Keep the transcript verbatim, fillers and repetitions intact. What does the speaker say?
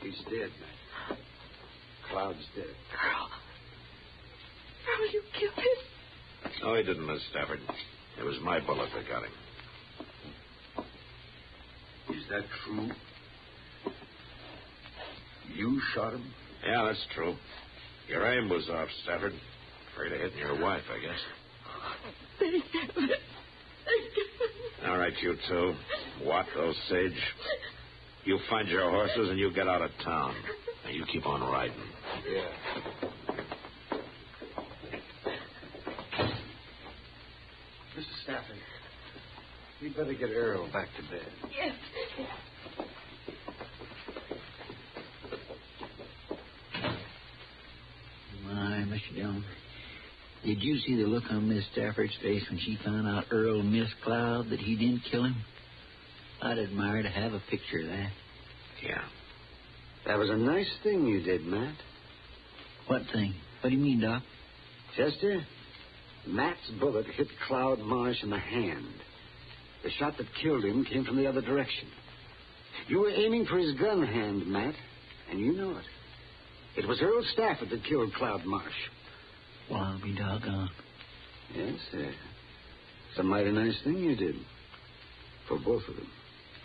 He's dead, man. Cloud's dead. Earl. Earl, you killed him. No, he didn't, Miss Stafford. It was my bullet that got him. Is that true? You shot him? Yeah, that's true. Your aim was off, Stafford. Afraid of hitting your wife, I guess. Thank you. Thank you. All right, you two. Watt, Osage. You find your horses and you get out of town. Now you keep on riding. Yeah. Mister Stafford, we'd better get Earl back to bed. Yes. My, Mister Jones, did you see the look on Miss Stafford's face when she found out Earl missed Cloud, that he didn't kill him? I'd admire to have a picture of that. Yeah. That was a nice thing you did, Matt. What thing? What do you mean, Doc? Chester, Matt's bullet hit Cloud Marsh in the hand. The shot that killed him came from the other direction. You were aiming for his gun hand, Matt, and you know it. It was Earl Stafford that killed Cloud Marsh. Well, I'll be doggone. Yes, sir. It's a mighty nice thing you did. For both of them.